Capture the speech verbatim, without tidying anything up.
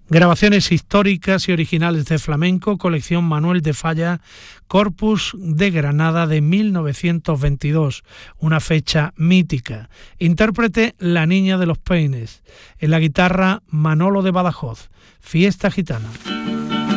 Grabaciones históricas y originales de flamenco, colección Manuel de Falla, Corpus de Granada de mil novecientos veintidós, una fecha mítica. Intérprete La Niña de los Peines. En la guitarra Manolo de Badajoz. Fiesta Gitana.